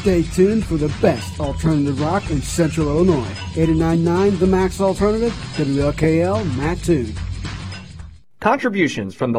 Stay tuned for the best alternative rock in Central Illinois. 89.9 The Max Alternative, WLKL Mattoon. Contributions from the